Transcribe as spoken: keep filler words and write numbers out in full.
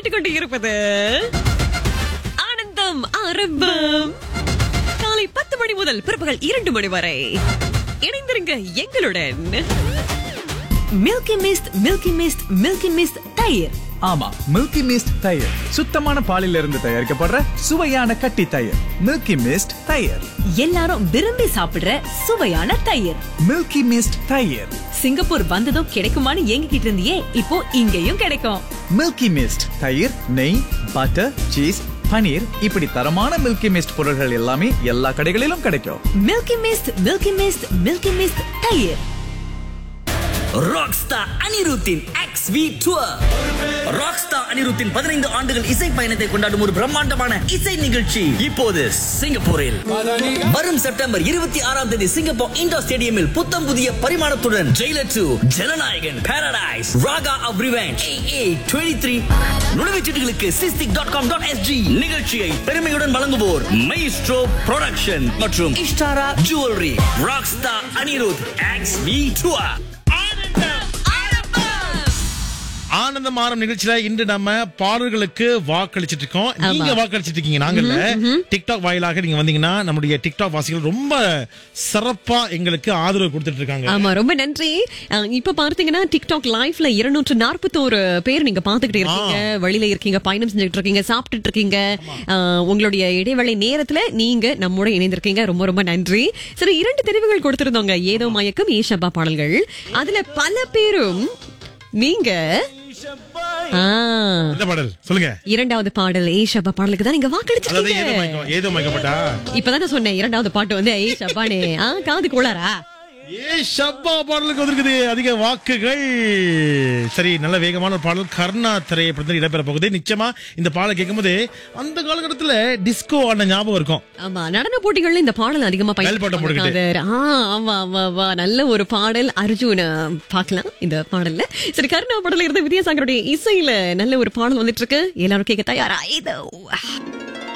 கேட்டுக்கொண்டு இருப்பது ஆனந்தம் ஆரம்பம். காலை பத்து மணி முதல் பிற்பகல் இரண்டு மணி வரை இணைந்திருங்க எங்களுடன். Milky mist milky mist milky mist தயிர். ஆமா, மில்கி மிஸ்ட் தயிர் சுத்தமான பாலில் இருந்து தயாரிக்கப்படுற சுவையான கட்டி தயிர். மில்கி மிஸ்ட் தயிர், எல்லாரும் விரும்பி சாப்பிடுற சுவையான தயிர். மில்கி மிஸ்ட் தயிர். சிங்கப்பூர் வந்ததும் கிடைக்குமான்னு ஏங்கிட்டு இருந்தியே, இப்போ இங்கேயும் கிடைக்கும். மில்கி மிஸ்ட் தயிர், நெய், பட்டர், சீஸ், பனீர், இப்படி தரமான மில்கி மிஸ்ட் பொருட்கள் எல்லாமே எல்லா கடைகளிலும் கிடைக்கும். Milky mist milky mist milky mist தயிர். ராக்ஸ்டார் அனிருத்தின் எக்ஸ் வி டூர். ராக்ஸ்டார் அனிருத்தின் பதினைந்து ஆண்டுகள் இசை பயணத்தை கொண்டாடும் ஒரு பிரம்மாண்டமான இசை நிகழ்ச்சி இப்போது சிங்கப்பூரில். வரும் செப்டம்பர் இருபத்தி ஆறாம் தேதி சிங்கப்பூர் இண்டோர் ஸ்டேடியமில் புத்தம் புதிய பரிமாணத்துடன் Jailer two, Jananayagan, Paradise, Raaga of revenge, ஏ ஏ இருபத்தி மூன்று நுழைவுச்சீட்டுகளுக்கு SISTIC dot com dot SG. நிகழ்ச்சியை பெருமையுடன் வழங்குவோர் மைஸ்ட்ரோ புரொடக்ஷன் மற்றும் Ishtara jewellery. Rockstar Anirudh X we tour. ஆனந்தம் ஆரம் நிகழ்ச்சியில இன்று நம்ம பாடல்களுக்கு வாக்களிச்சிட்டு இருக்கோம். நீங்க வாக்களிச்சிட்டு இருக்கீங்க, நாங்கல்ல. டிக்டாக் வாயிலாக நீங்க வந்தீங்கன்னா நம்முடைய டிக்டாக் வாசிகள் ரொம்ப சிறப்பா எங்களுக்கு ஆதரவு கொடுத்துட்டு இருக்காங்க. ஆமா, ரொம்ப நன்றி. அஹ், இப்ப பார்த்தீங்கன்னா டிக்டாக் லைவ்ல இருநூற்று நாற்பத்தோரு பேர் நீங்க பாத்துக்கிட்டு இருக்கீங்க. வழியில இருக்கீங்க, பயணம் செஞ்சுட்டு இருக்கீங்க, சாப்பிட்டுட்டு இருக்கீங்க. அஹ், உங்களுடைய இடைவேளை நேரத்துல நீங்க நம்மோட இணைந்திருக்கீங்க. ரொம்ப ரொம்ப நன்றி. சரி, இரண்டு தெரிவுகள் கொடுத்திருந்தோங்க. ஏதோ மயக்கம், ஏஷப்பா பாடல்கள். அதுல பல பேரும் நீங்க பாடல் சொல்லுங்க. இரண்டாவது பாடல் ஏஷப்பா பாடலுக்கு தான் நீங்க வாக்களிச்சிருக்கீங்க. ஏதோ மயக்கப்பட்டா இப்பதான் சொன்னேன். இரண்டாவது பாட்டு வந்து ஏஷப்பானே. காது கோளாரா? ஏ ஷப்பா பாடலுக்கு வந்திருக்குது அதிக வாக்குகள். சரி, நல்ல வேகமான ஒரு பாடல் கர்ணா திரைப்படத்தில் இடம்பெற போகுது. நிச்சயமா இந்த பாடல் கேட்கும்போது அந்த காலகட்டத்துல டிஸ்கோ ஆன ஞாபகம் இருக்கும். ஆமா, நடன போட்டிகள்ல இந்த பாடல் அதிகமா பயன்படுத்த. ஆமா ஆமா ஆமா, நல்ல ஒரு பாடல். அர்ஜுன் பாக்கலாம் இந்த பாடல்ல. சரி, கர்ணா பாடல இருந்து வித்யாசாகருடைய இசையில நல்ல ஒரு பாடல் வந்துட்டு இருக்கு. எல்லாரும் கேட்க தயாரா? இதோ